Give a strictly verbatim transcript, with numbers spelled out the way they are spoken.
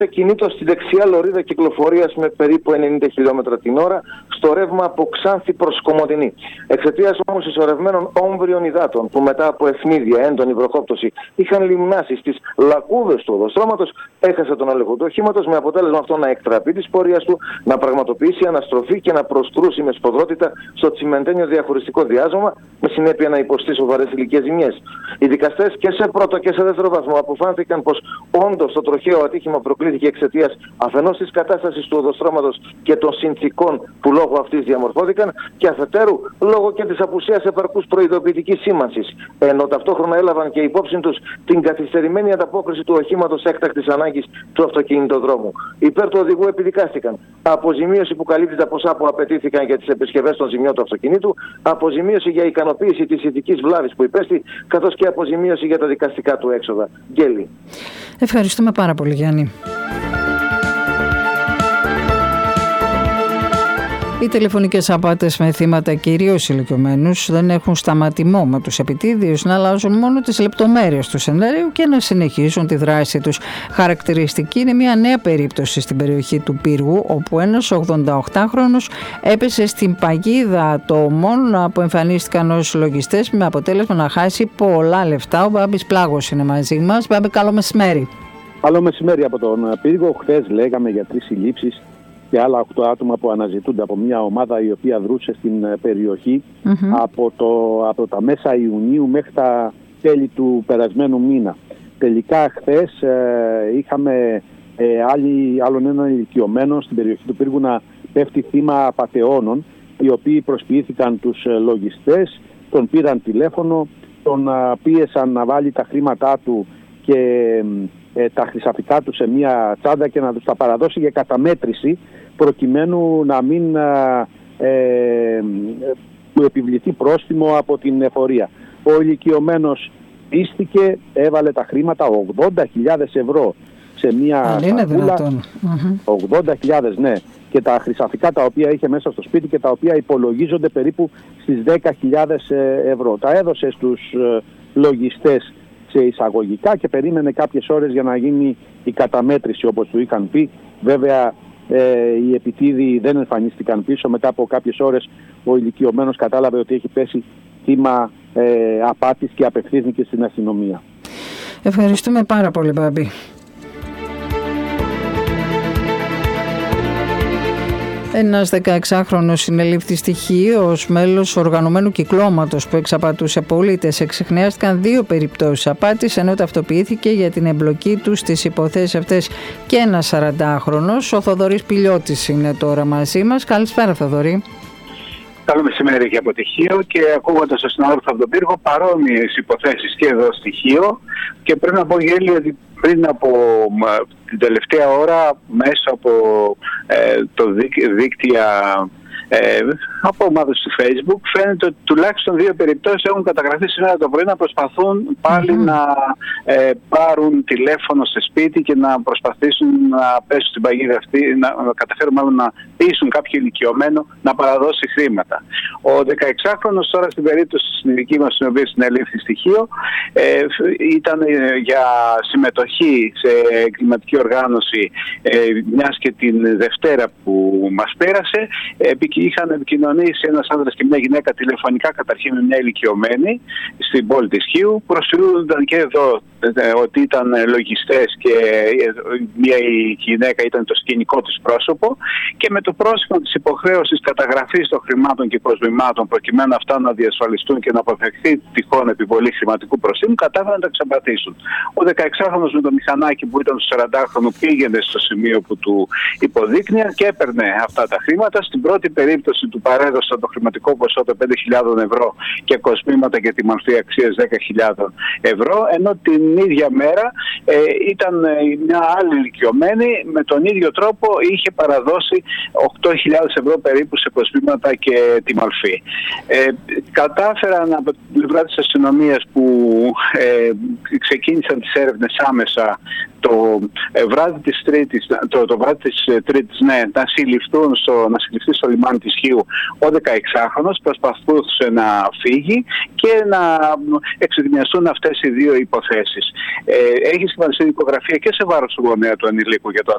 κινήτο στη δεξιά λωρίδα κυκλοφορίας με περίπου ενενήντα χιλιόμετρα την ώρα στο ρεύμα από Ξάνθη προς Κομοτηνή. Εξαιτίας όμως ισορρευμένων όμβριων υδάτων που μετά από ευνίδια, έντονη βροχόπτωση είχαν λιμνάσει στις λακκούδες του οδοστρώματος, έχασε τον έλεγχο του οχήματος, με αποτέλεσμα αυτό να εκτραπεί της πορείας του, να πραγματοποιήσει αναστροφή και να προσκρούσει με σφοδρότητα στο τσιμεντένιο διαχωριστικό διάζωμα, με συνέπεια να υποστεί σοβαρές υλικές ζημιές. Οι δικαστές και σε πρώτο και σε δεύτερο βαθμό αποφάνθηκαν πως όντως το τροχαίο ατύχημα προκλήθηκε εξαιτίας αφενός της κατάστασης του οδοστρώματος και των συνθηκών που λόγω αυτής διαμορφώθηκαν, και αφετέρου λόγω και της απουσίας επαρκούς προειδοποιητικής σήμανσης, ενώ ταυτόχρονα έλαβαν και υπόψη τους την καθυστερημένη ανταπόκριση του οχήματος έκτακτης ανάγκης του αυτοκινητοδρόμου. Υπέρ του οδηγού επιδικάστηκαν αποζημίωση που καλύπτει τα ποσά που απαιτήθηκαν για τις επισκευές των ζημιών του αυτοκινήτου, αποζημίωση για ικανοποίηση της ηθικής βλάβης που υπέστη, καθώς και αποζημίωση για τα δικαστικά του έξοδα. Γκέλη. Ευχαριστούμε πάρα πολύ, Γιάννη. Οι τηλεφωνικές απάτες με θύματα κυρίως ηλικιωμένους δεν έχουν σταματημό, με τους επιτίδιους να αλλάζουν μόνο τις λεπτομέρειες του σενάριου και να συνεχίζουν τη δράση τους. Χαρακτηριστική είναι μια νέα περίπτωση στην περιοχή του Πύργου, όπου ένας ογδονταοκτάχρονος έπεσε στην παγίδα ατόμων που εμφανίστηκαν ως λογιστές, με αποτέλεσμα να χάσει πολλά λεφτά. Ο Μπάμπης Πλάγος είναι μαζί μας. Μπάμπη, καλό μεσημέρι. Καλό μεσημέρι από τον Πύργο. Χθες λέγαμε για τρεις συλλήψεις και άλλα οκτώ άτομα που αναζητούνται από μια ομάδα η οποία δρούσε στην περιοχή mm-hmm. από, το, από τα μέσα Ιουνίου μέχρι τα τέλη του περασμένου μήνα. Τελικά χθες ε, είχαμε ε, άλλη, άλλον έναν ηλικιωμένο στην περιοχή του Πύργου να πέφτει θύμα απατεώνων, οι οποίοι προσποιήθηκαν τους λογιστές, τον πήραν τηλέφωνο, τον α, πίεσαν να βάλει τα χρήματά του και ε, τα χρυσαφικά του σε μια τσάντα και να τους τα παραδώσει για καταμέτρηση, προκειμένου να μην ε, του επιβληθεί πρόστιμο από την εφορία. Ο ηλικιωμένος πίστηκε, έβαλε τα χρήματα, ογδόντα χιλιάδες ευρώ σε μια σακούλα, ογδόντα χιλιάδες, ναι, και τα χρυσαφικά τα οποία είχε μέσα στο σπίτι και τα οποία υπολογίζονται περίπου στις δέκα χιλιάδες ευρώ. Τα έδωσε στους λογιστές σε εισαγωγικά και περίμενε κάποιες ώρες για να γίνει η καταμέτρηση, όπως του είχαν πει. Βέβαια ε, οι επιτίδιοι δεν εμφανίστηκαν πίσω. Μετά από κάποιες ώρες ο ηλικιωμένος κατάλαβε ότι έχει πέσει θύμα ε, απάτης και απευθύνθηκε στην αστυνομία. Ευχαριστούμε πάρα πολύ, Μπάμπη. Ένας δεκαεξάχρονος συνελήφθη στοιχείο ως μέλος οργανωμένου κυκλώματος που εξαπατούσε πολίτες. Εξιχνιάστηκαν δύο περιπτώσεις απάτης, ενώ ταυτοποιήθηκε για την εμπλοκή του στις υποθέσεις αυτές και ένας σαραντάχρονος. Ο Θοδωρής Πηλιώτης είναι τώρα μαζί μας. Καλησπέρα, Θοδωρή. Καλό μεσημέρι και αποτυχίο, και ακούγοντας τον συνάδελφο από τον Πύργο, παρόμοιες υποθέσεις και εδώ στοιχείο. Και πρέπει να πω, Γέλη, ότι πριν από την τελευταία ώρα μέσα από ε, το δίκ, δίκτυα ε, από ομάδες του Facebook φαίνεται ότι τουλάχιστον δύο περιπτώσεις έχουν καταγραφεί σήμερα το πρωί να προσπαθούν πάλι mm-hmm. να ε, πάρουν τηλέφωνο στο σπίτι και να προσπαθήσουν να πέσουν στην παγίδα αυτή, να, να καταφέρουν μάλλον να πείσουν κάποιο ηλικιωμένο να παραδώσει χρήματα. Ο δεκαεξάχρονος τώρα στην περίπτωση στην δική μας, στην οποία συνελήφθη στοιχείο, ε, ήταν για συμμετοχή σε εγκληματική οργάνωση, ε, μιας και την Δευτέρα που μας πέρασε, ε, είχαν επικοινωνήσει ένας άντρας και μια γυναίκα τηλεφωνικά, καταρχήν με μια ηλικιωμένη στην πόλη της Χίου. Προσφυλούνταν και εδώ ε, ότι ήταν λογιστές και μια η γυναίκα ήταν το σκηνικό της πρόσωπο, και με το πρόσημο της υποχρέωσης καταγραφής των χρημάτων και προσβημάτων προκειμένου αυτά να διασφαλιστούν και να αποφευχθεί τυχόν επιβολή χρηματικού προστίμου, κατάφεραν να τα εξαπατήσουν. Ο δεκαεξάχρονος με το μηχανάκι που ήταν του σαραντάχρονου πήγαινε στο σημείο που του υποδείκνυαν και έπαιρνε αυτά τα χρήματα. Στην πρώτη περίπτωση του παρέδωσαν το χρηματικό ποσό των πέντε χιλιάδες ευρώ και κοσμήματα για τη μορφή αξίας δέκα χιλιάδες ευρώ, ενώ την ίδια μέρα ε, ήταν μια άλλη ηλικιωμένη, με τον ίδιο τρόπο είχε παραδώσει οκτώ χιλιάδες ευρώ περίπου σε κοσμήματα και τη μορφή. Ε, κατάφεραν από την πλευρά της αστυνομίας που ε, ξεκίνησαν τις έρευνες άμεσα το ε, βράδυ της Τρίτης, το, το βράδυ της ε, Τρίτης, ναι, να συλληφθούν στο, να συλληφθεί στο λιμάνι της Χίου ο δεκαεξάχρονος, προσπαθούσε να φύγει και να εξετιμιαστούν αυτές οι δύο υποθέσεις. Ε, έχει συμφωνηθεί δικογραφία και σε βάρος του γονέα του ανηλίκου για το